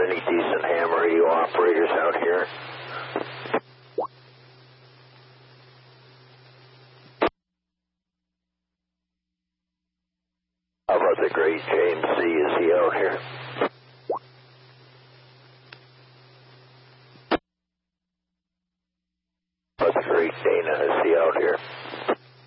any decent ham radio operators out here? How about the great James C? Is he out here? How about the great Dana? Is he out here?